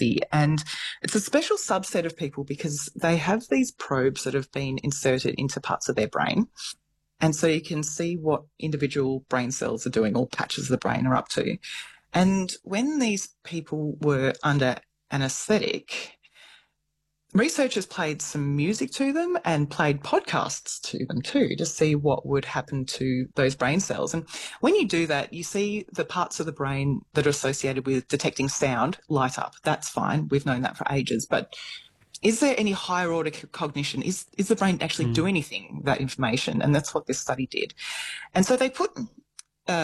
empathy. And it's a special subset of people because they have these probes that have been inserted into parts of their brain. And so you can see what individual brain cells are doing, or patches of the brain are up to. And when these people were under anaesthetic, researchers played some music to them and played podcasts to them too to see what would happen to those brain cells. And when you do that, you see the parts of the brain that are associated with detecting sound light up. That's fine. We've known that for ages. But is there any higher order cognition? Is the brain actually doing anything, that information? And that's what this study did. And so they put